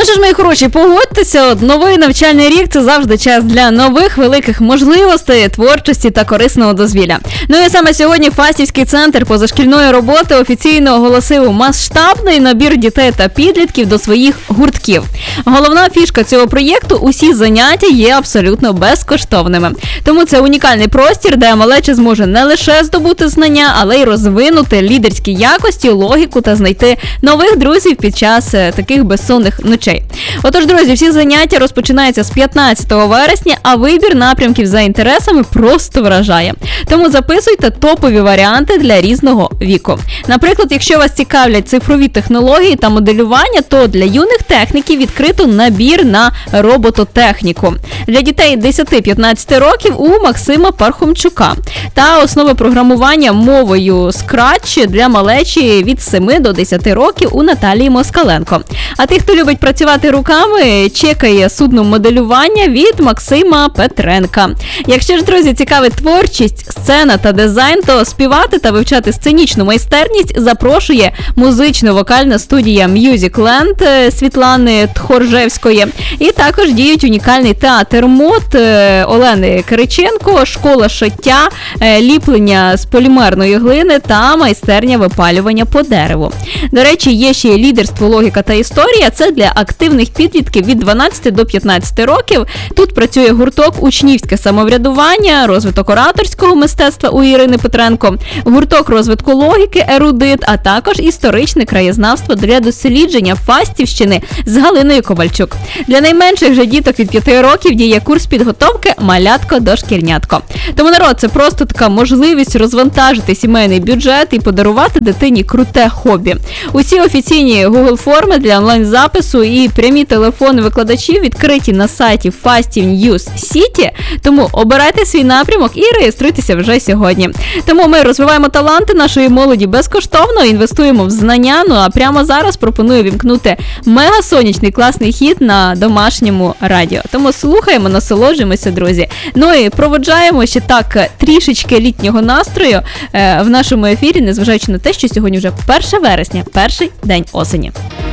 що ж, мої хороші, погодьтеся, новий навчальний рік – це завжди час для нових великих можливостей, творчості та корисного дозвілля. Ну і саме сьогодні Фастівський центр позашкільної роботи офіційно оголосив масштабний набір дітей та підлітків до своїх гуртків. Головна фішка цього проєкту – усі заняття є абсолютно безкоштовними. Тому це унікальний простір, де малеча зможе не лише здобути знання, але й розвинути лідерські якості, логіку та знайти нових друзів під час таких безсонних ночей. Отож, друзі, всі заняття розпочинаються з 15 вересня, а вибір напрямків за інтересами просто вражає. Тому записуйте топові варіанти для різного віку. Наприклад, якщо вас цікавлять цифрові технології та моделювання, то для юних техніків відкрито набір на робототехніку. Для дітей 10-15 років у Максима Пархомчука та основи програмування мовою Scratch для малечі від 7 до 10 років у Наталії Москаленко. А тих, хто любить працювати руками, чекає судномоделювання від Максима Петренка. Якщо ж, друзі, цікавить творчість, сцена та дизайн, то співати та вивчати сценічну майстерність запрошує музично-вокальна студія Music Land Світлани Тхоржевської. І також діють унікальний театр мод Олени Кириченко, школа шиття, ліплення з полімерної глини та майстерня випалювання по дереву. До речі, є ще й лідерство, логіка та історія. Це для активних підлітків від 12 до 15 років. Тут працює гурток «Учнівське самоврядування», розвиток ораторського мистецтва у Ірини Петренко, гурток розвитку логіки «Ерудит», а також історичне краєзнавство для дослідження Фастівщини з Галиною Ковальчук. Для найменших же діток від 5 років діє курс підготовки «Малятко-дошкільнятко». Тому, народ, це просто така можливість розвантажити сімейний бюджет і подарувати дитині круте хобі. Усі офіційні Google форми для онлайн-запису і прямі телефони викладачів відкриті на сайті Fastів News City, тому обирайте свій напрямок і реєструйтеся вже сьогодні. Тому ми розвиваємо таланти нашої молоді безкоштовно, інвестуємо в знання, ну а прямо зараз пропоную вімкнути мегасонячний класний хіт на домашньому радіо. Тому слухаємо, насолоджуємося, друзі. Ну і проводжаємо ще так трішечки літнього настрою в нашому ефірі, незважаючи на те, що сьогодні вже 1 вересня, перший день осені.